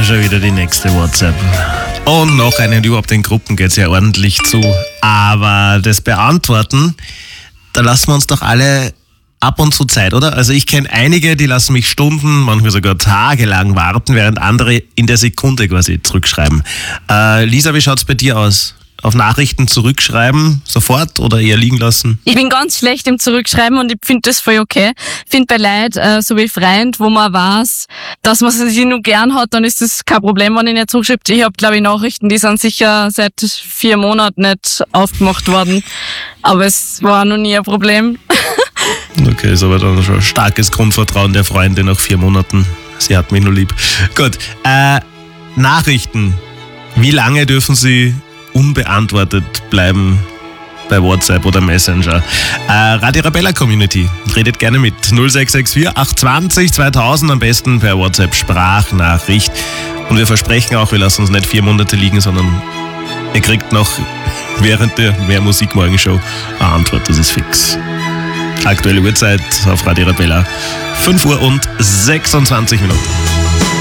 schon wieder die nächste WhatsApp. Und noch eine, und überhaupt in Gruppen geht es ja ordentlich zu. Aber das Beantworten, da lassen wir uns doch alle ab und zu Zeit, oder? Also ich kenne einige, die lassen mich Stunden, manchmal sogar tagelang warten, während andere in der Sekunde quasi zurückschreiben. Lisa, wie schaut's bei dir aus? Auf Nachrichten zurückschreiben, sofort oder eher liegen lassen? Ich bin ganz schlecht im Zurückschreiben und ich finde das voll okay. Ich finde bei Leuten, so wie Freund, wo man weiß, dass man sie nur gern hat, dann ist das kein Problem, wenn ich nicht zurückschreibe. Ich habe, glaube ich, Nachrichten, die sind sicher seit 4 Monaten nicht aufgemacht worden. Aber es war noch nie ein Problem. Okay, ist aber dann schon ein starkes Grundvertrauen der Freundin nach 4 Monaten. Sie hat mich nur lieb. Gut, Nachrichten. Wie lange dürfen sie unbeantwortet bleiben bei WhatsApp oder Messenger? Radio Arabella Community, redet gerne mit. 0664 820 2000, am besten per WhatsApp Sprachnachricht. Und wir versprechen auch, wir lassen uns nicht 4 Monate liegen, sondern ihr kriegt noch während der Mehr Musik Morgen Show eine Antwort, das ist fix. Aktuelle Uhrzeit auf Radio Arabella, 5:26 Uhr.